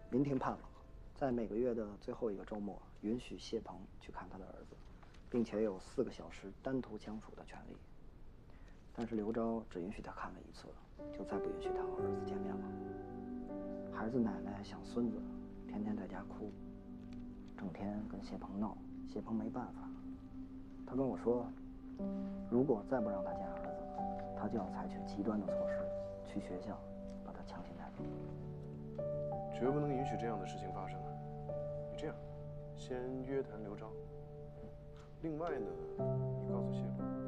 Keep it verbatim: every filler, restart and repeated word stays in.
民庭判了，在每个月的最后一个周末，允许谢鹏去看他的儿子，并且有四个小时单独相处的权利。但是刘钊只允许他看了一次，就再不允许他和儿子见面了。孩子奶奶想孙子，天天在家哭，整天跟谢鹏闹，谢鹏没办法。他跟我说，如果再不让他见儿子，他就要采取极端的措施，去学校把他强行带走。 绝不能允许这样的事情发生啊！你这样，先约谈刘钊。另外呢，你告诉谢鹏。